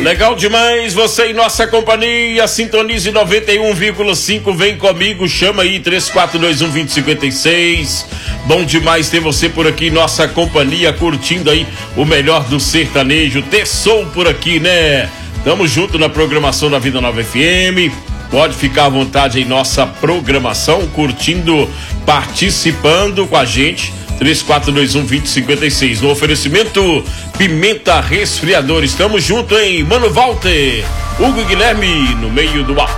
Legal demais, você em nossa companhia, sintonize 91,5, vem comigo, chama aí 3421-2056. Bom demais ter você por aqui em nossa companhia, curtindo aí o melhor do sertanejo, ter som por aqui, né? Tamo junto na programação da Vida Nova FM. Pode ficar à vontade em nossa programação, curtindo, participando com a gente. 3421-2056. No oferecimento Pimenta Resfriadores. Estamos juntos, hein? Mano Walter, Hugo e Guilherme no meio do ar.